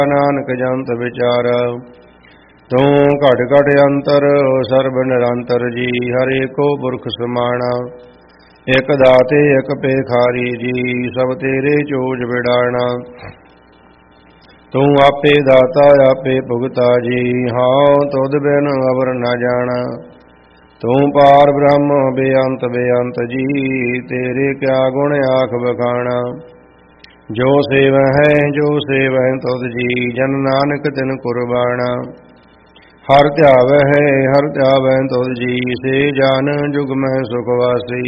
ਨਾਨਕ ਜੰਤ ਵਿਚਾਰ। ਤੂੰ ਘਟ ਘਟ ਅੰਤਰ ਸਰਬ ਨਿਰੰਤਰ ਜੀ, ਹਰ ਏਕੋ ਪੁਰਖ ਸਮਾਣਾ। ਇਕ ਦਾਤੇ ਇਕ ਭੇਖਾਰੀ ਜੀ, ਸਭ ਤੇਰੇ ਚੋਜ ਵਿਡਾਣਾ। ਤੂੰ ਆਪੇ ਦਾਤਾ ਆਪੇ ਭੁਗਤਾ ਜੀ, ਹਾਂ ਤੁਧ ਬਿਨ ਅਵਰ ਨਾ ਜਾਣਾ। ਤੂੰ ਪਾਰ ਬ੍ਰਹਮ ਬੇਅੰਤ ਬੇਅੰਤ ਜੀ, ਤੇਰੇ ਕਿਆ ਗੁਣ ਆਖ ਬਖਾਣਾ। ਜੋ ਸੇਵੈ ਹੈ ਜੋ ਸੇਵੈ ਤੁਧ ਜੀ, ਜਨ ਨਾਨਕ ਤਿਨ ਕੁਰਬਾਣਾ। ਹਰ ਧਿਆਵੈ ਹੈ ਹਰ ਧਿਆਵੈ ਤੁਧ ਜੀ, ਸੇ ਜਨ ਜੁਗ ਮਹਿ ਸੁਖ ਵਾਸੀ।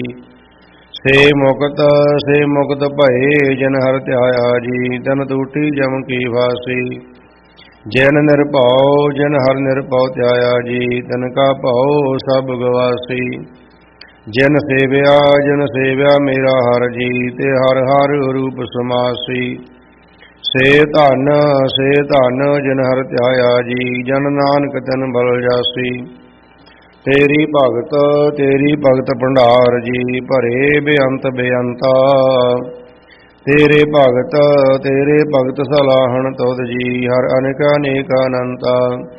ਸੇ ਮੁਕਤ ਭਏ ਜਨ ਹਰ ਧਿਆਇਆ ਜੀ, ਤਨ ਟੂਟੀ ਜਮ ਕੀ ਵਾਸੀ। ਜਿਨ ਨਿਰਭਉ ਜਿਨ ਹਰ ਨਿਰਭਉ ਧਿਆਇਆ ਜੀ, ਤਨ ਕਾ ਭਉ ਸਭ ਗਵਾਸੀ। ਜਿਨ ਸੇਵਿਆ ਮੇਰਾ ਹਰ ਜੀ, ਤੇ ਹਰ ਹਰ ਰੂਪ ਸਮਾਸੀ। ਸੇ ਧਨ ਜਿਨ ਹਰ ਧਿਆਇਆ ਜੀ, ਜਨ ਨਾਨਕ ਤਨ ਬਲ ਜਾਸੀ। ਤੇਰੀ ਭਗਤ ਭੰਡਾਰ ਜੀ, ਭਰੇ ਬੇਅੰਤ ਬੇਅੰਤਾ। ਤੇਰੇ ਭਗਤ ਸਲਾਹਣ ਤੁਧ ਜੀ, ਹਰ ਅਨੇਕ ਅਨੇਕ ਅਨੰਤਾ।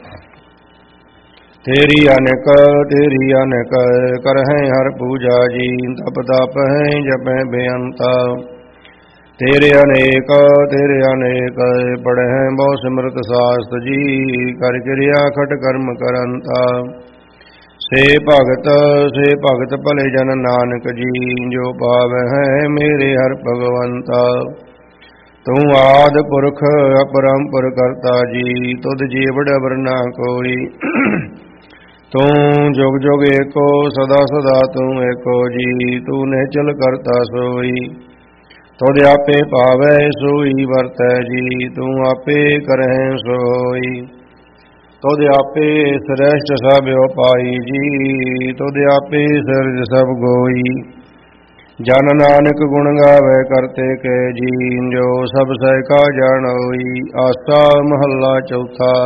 ਤੇਰੀ ਅਨੇਕ ਕਰਹਿ ਹਰ ਪੂਜਾ ਜੀ, ਤਪ ਤਪ ਹੈ ਜਪੈ ਬੇਅੰਤਾ। ਤੇਰੇ ਅਨੇਕ ਪੜ੍ਹੈ ਬਹੁ ਸਿਮਰਤ ਸਾਸਤ ਜੀ, ਕਰ ਕਿਰਿਆ ਖਟ ਕਰਮ ਕਰੰਤਾ। ਸੇ ਭਗਤ ਭਲੇ ਜਨ ਨਾਨਕ ਜੀ, ਜੋ ਪਾਵੈ ਹੈ ਮੇਰੇ ਹਰ ਭਗਵੰਤਾ। ਤੂੰ ਆਦਿ ਪੁਰਖ ਅਪਰੰਪਰ ਕਰਤਾ ਜੀ, ਤੁਧ ਜੀਵੜ ਅਵਰ ਨਾ ਕੋਈ। ਤੂੰ ਜੁਗ ਜੁਗ ਏਕੋ ਸਦਾ ਸਦਾ ਤੂੰ ਏਕੋ ਜੀ, ਤੂੰ ਨਿਹਚਲ ਕਰਤਾ ਸੋਈ। ਤੁਧ ਆਪੇ ਭਾਵੈ ਸੋਈ ਵਰਤੈ ਜੀ, ਤੂੰ ਆਪੇ ਕਰਹਿ ਸੋਈ। ਤੁਧ ਆਪੇ ਸ੍ਰੇਸ਼ਟ ਸਭ ਉਪਾਈ ਜੀ, ਤੁਧ ਆਪੇ ਸਿਰਜ ਸਭ ਗੋਈ। ਜਨ ਨਾਨਕ ਗੁਣ ਗਾਵੇ ਕਰਤੇ ਕੈ ਜੀ, ਜੋ ਸਭ ਸਹਿ ਕਾ ਜਾਣੋਈ। ਆਸਾ ਮਹੱਲਾ ਚੌਥਾ।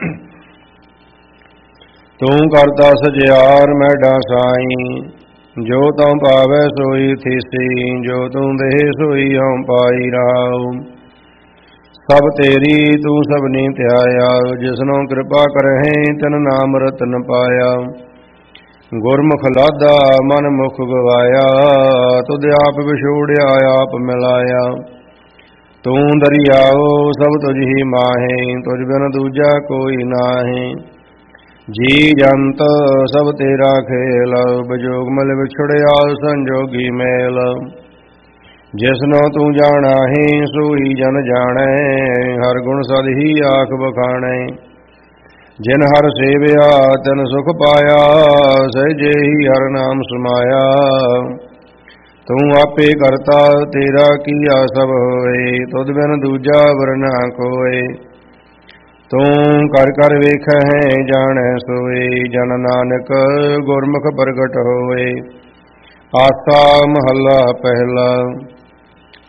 ਤੂੰ ਕਰਤਾ ਸਜਿਆਰ ਮੈਡਾ ਸਾਈ, ਜੋ ਤੂੰ ਪਾਵੈ ਸੋਈ ਥੀਸੀ। ਜੋ ਤੂੰ ਦੇਹ ਸੋਈ ਹਉ ਪਾਈ ਰਾਉ। ਸਭ ਤੇਰੀ ਤੂੰ ਸਭਨੀ ਧਿਆਇਆ, ਜਿਸਨੋਂ ਕਿਰਪਾ ਕਰਹਿ ਤਿਨ ਨਾਮ ਰਤਨ ਪਾਇਆ। ਗੁਰਮੁਖ ਲਾਧਾ ਮਨ ਮੁਖ ਗਵਾਇਆ, ਤੁਧ ਆਪ ਵਿਛੋੜਿਆ ਆਪ ਮਿਲਾਇਆ। ਤੂੰ ਦਰਿਆਓ ਸਭ ਤੁਝ ਹੀ ਮਾਹੇ, ਤੁਝ ਬਿਨ ਦੂਜਾ ਕੋਈ ਨਾਹੀਂ। ਜੀ ਜੰਤ ਸਭ ਤੇਰਾ ਖੇਲ, ਬਜੋਗ ਮਲ ਵਿਛੜਿਆ ਸੰਜੋਗੀ ਮੇਲ। ਜਿਸਨੋ ਤੂੰ ਜਾਣਾਹੀ ਸੋਈ ਜਨ ਜਾਣੈ, ਹਰ ਗੁਣ ਸਦ ਹੀ ਆਖ ਬਖਾਣੈ। ਜਿਨ ਹਰ ਸੇਵਿਆ ਤਿਨ ਸੁਖ ਪਾਇਆ, ਸਹਿਜੇ ਹੀ ਹਰ ਨਾਮ ਸਮਾਇਆ। ਤੂੰ ਆਪੇ ਕਰਤਾ ਤੇਰਾ ਕੀਆ ਸਭ ਹੋਏ, ਤੁਧ ਬਿਨ ਦੂਜਾ ਵਰ ਨਾ ਕੋਏ। ਤੂੰ ਕਰ ਕਰ ਵੇਖਹਿ ਜਾਣੈ ਸੋਏ, ਜਨ ਨਾਨਕ ਗੁਰਮੁਖ ਪ੍ਰਗਟ ਹੋਏ। ਆਸਾ ਮਹੱਲਾ ਪਹਿਲਾ।